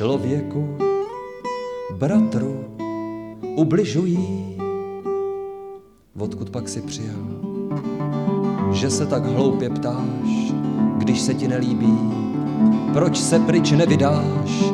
Člověku, bratru, ubližují. Odkud pak si přijel, že se tak hloupě ptáš, když se ti nelíbí, proč se pryč nevydáš?